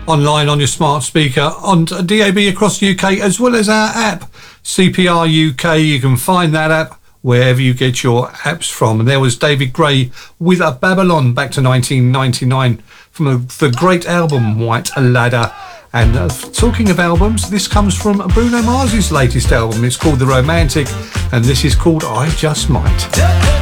online on your smart speaker, on DAB across the UK, as well as our app, CPR UK. You can find that app wherever you get your apps from. And there was David Gray with a Babylon back to 1999 from the great album White Ladder. And talking of albums, this comes from Bruno Mars's latest album. It's called The Romantic, and this is called I Just Might.